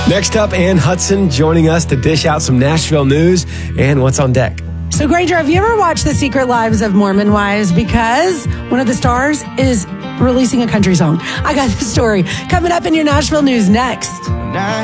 Next up, Ann Hudson joining us to dish out some Nashville news and what's on deck. So, Granger, have you ever watched The Secret Lives of Mormon Wives? Because one of the stars is releasing a country song. I got the story coming up in your Nashville news next.